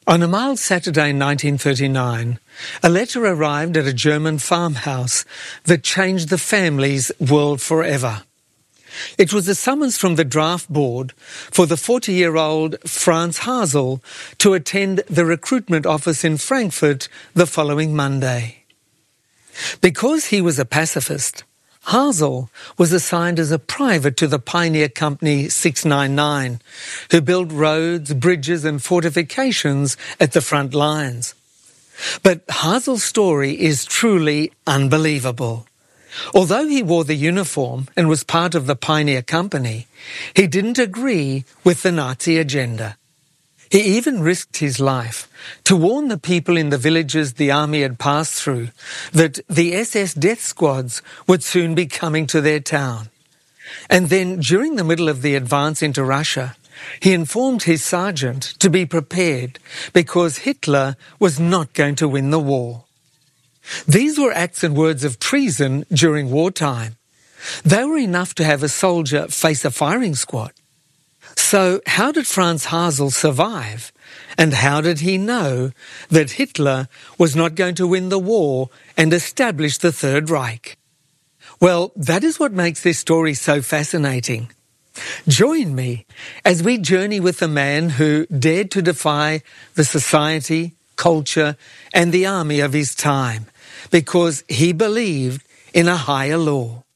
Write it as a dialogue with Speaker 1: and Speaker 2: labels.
Speaker 1: On a mild Saturday in 1939, a letter arrived at a German farmhouse that changed the family's world forever. It was a summons from the draft board for the 40-year-old Franz Hasel to attend the recruitment office in Frankfurt the following Monday. Because he was a pacifist, Hasel was assigned as a private to the Pioneer Company 699, who built roads, bridges and fortifications at the front lines. But Hasel's story is truly unbelievable. Although he wore the uniform and was part of the Pioneer Company, he didn't agree with the Nazi agenda. He even risked his life to warn the people in the villages the army had passed through that the SS death squads would soon be coming to their town. And then, during the middle of the advance into Russia, he informed his sergeant to be prepared because Hitler was not going to win the war. These were acts and words of treason during wartime. They were enough to have a soldier face a firing squad. So how did Franz Hasel survive? And how did he know that Hitler was not going to win the war and establish the Third Reich? Well, that is what makes this story so fascinating. Join me as we journey with a man who dared to defy the society, culture, and the army of his time because he believed in a higher law.